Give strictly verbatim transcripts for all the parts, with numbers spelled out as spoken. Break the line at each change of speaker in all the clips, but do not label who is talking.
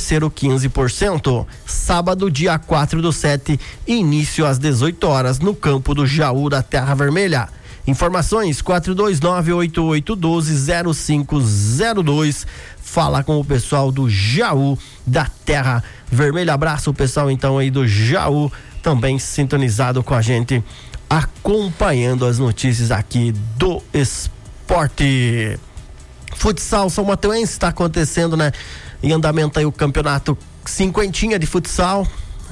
terceiro quinze por cento. Sábado, dia quatro do sete, início às dezoito horas no campo do Jaú da Terra Vermelha. Informações quatro dois nove, oito oito um dois, zero cinco zero dois. Fala com o pessoal do Jaú da Terra Vermelha. Abraço o pessoal então aí do Jaú, também sintonizado com a gente, acompanhando as notícias aqui do esporte. Futsal São Mateuense está acontecendo, né? Em andamento aí o campeonato cinquentinha de futsal.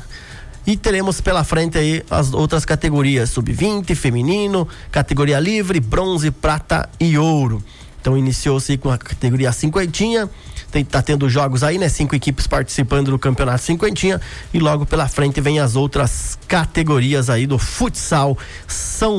E teremos pela frente aí as outras categorias, sub vinte, feminino, categoria livre, bronze, prata e ouro. Então iniciou-se com a categoria cinquentinha, tem, tá tendo jogos aí, né? Cinco equipes participando do campeonato cinquentinha e logo pela frente vem as outras categorias aí do futsal São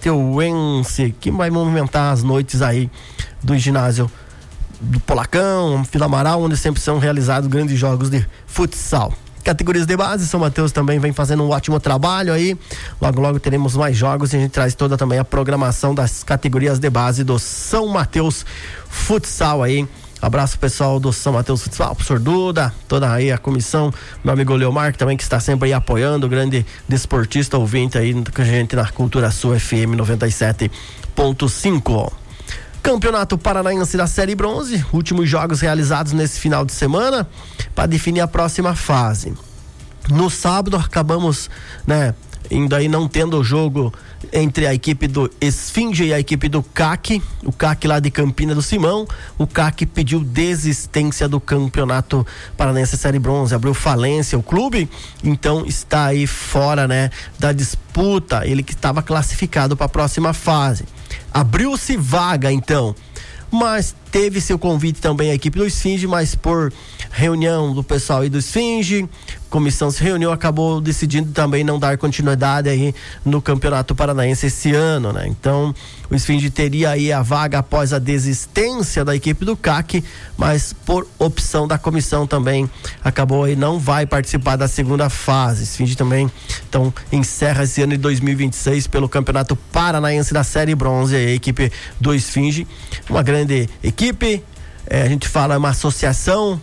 Mateuense, que vai movimentar as noites aí do ginásio do Polacão, Vila Amaral, onde sempre são realizados grandes jogos de futsal. Categorias de base, São Mateus também vem fazendo um ótimo trabalho aí. Logo, logo teremos mais jogos e a gente traz toda também a programação das categorias de base do São Mateus Futsal aí. Abraço pessoal do São Mateus Futsal, professor Duda, toda aí a comissão, meu amigo Leomar, que também que está sempre aí apoiando, o grande desportista ouvinte aí com a gente na Cultura Sul F M noventa e sete ponto cinco. Campeonato Paranaense da Série Bronze, últimos jogos realizados nesse final de semana para definir a próxima fase. No sábado acabamos, né, indo aí não tendo o jogo entre a equipe do Esfinge e a equipe do C A C, o C A C lá de Campina do Simão. O C A C pediu desistência do Campeonato Paranaense Série Bronze, abriu falência o clube, então está aí fora, né, da disputa, ele que estava classificado para a próxima fase. Abriu-se vaga então, mas teve seu convite também a equipe do Esfinge, mas por reunião do pessoal aí do Esfinge, comissão se reuniu, acabou decidindo também não dar continuidade aí no Campeonato Paranaense esse ano, né? Então o Esfinge teria aí a vaga após a desistência da equipe do C A C, mas por opção da comissão também acabou aí, não vai participar da segunda fase. Esfinge também então encerra esse ano de dois mil e vinte e seis pelo Campeonato Paranaense da Série Bronze, a equipe do Esfinge, uma grande equipe, é, a gente fala uma associação,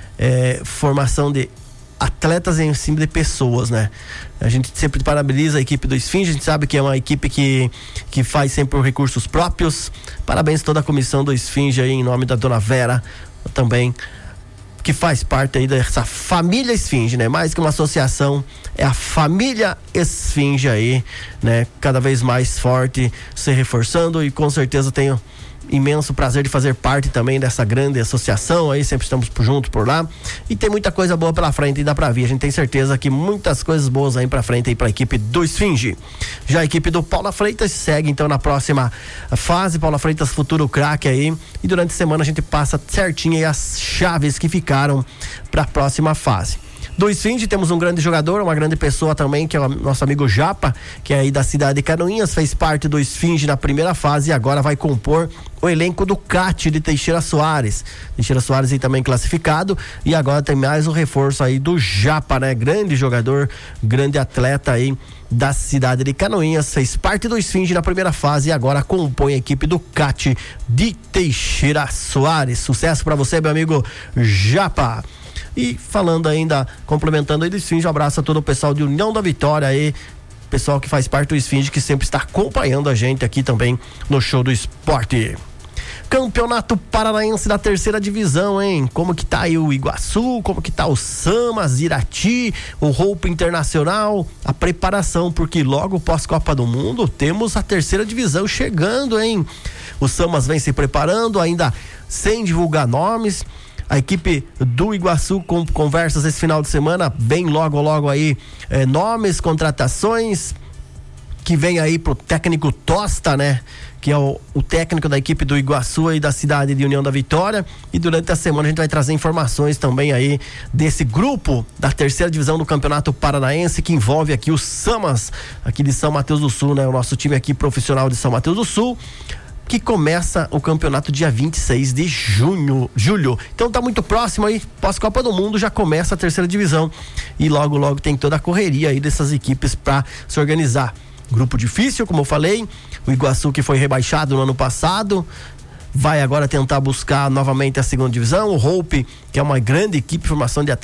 é, formação de atletas em cima de pessoas, né? A gente sempre parabeniza a equipe do Esfinge, a gente sabe que é uma equipe que, que faz sempre os recursos próprios. Parabéns a toda a comissão do Esfinge aí, em nome da dona Vera, também, que faz parte aí dessa família Esfinge, né? Mais que uma associação, é a família Esfinge aí, né? Cada vez mais forte, se reforçando, e com certeza tenho imenso prazer de fazer parte também dessa grande associação aí, sempre estamos juntos por lá e tem muita coisa boa pela frente e dá pra vir, a gente tem certeza que muitas coisas boas aí pra frente aí pra equipe do Esfinge. Já a equipe do Paula Freitas segue então na próxima fase, Paula Freitas futuro craque aí, e durante a semana a gente passa certinho aí as chaves que ficaram pra próxima fase. Do Esfinge temos um grande jogador, uma grande pessoa também, que é o nosso amigo Japa, que é aí da cidade de Canoinhas, fez parte do Esfinge na primeira fase e agora vai compor o elenco do C A T de Teixeira Soares. Teixeira Soares aí também classificado, e agora tem mais um reforço aí do Japa, né? Grande jogador, grande atleta aí da cidade de Canoinhas, fez parte do Esfinge na primeira fase e agora compõe a equipe do C A T de Teixeira Soares. Sucesso pra você, meu amigo Japa. E falando ainda, complementando aí do Esfinge, um abraço a todo o pessoal de União da Vitória aí, pessoal que faz parte do Esfinge, que sempre está acompanhando a gente aqui também no Show do Esporte. Campeonato Paranaense da terceira divisão, hein? Como que tá aí o Iguaçu, como que tá o Samas, Irati, o Hope Internacional, a preparação, porque logo pós-Copa do Mundo temos a terceira divisão chegando, hein? O Samas vem se preparando, ainda sem divulgar nomes. A equipe do Iguaçu com conversas esse final de semana, bem logo logo aí, é, nomes, contratações, que vem aí pro técnico Tosta, né? Que é o, o técnico da equipe do Iguaçu e da cidade de União da Vitória, e durante a semana a gente vai trazer informações também aí desse grupo da terceira divisão do Campeonato Paranaense, que envolve aqui o Samas, aqui de São Mateus do Sul, né? O nosso time aqui profissional de São Mateus do Sul, que começa o campeonato dia vinte e seis de junho, julho. Então tá muito próximo aí, pós-Copa do Mundo já começa a terceira divisão e logo logo tem toda a correria aí dessas equipes para se organizar. Grupo difícil, como eu falei, o Iguaçu, que foi rebaixado no ano passado, vai agora tentar buscar novamente a segunda divisão. O Hope, que é uma grande equipe, formação de atletas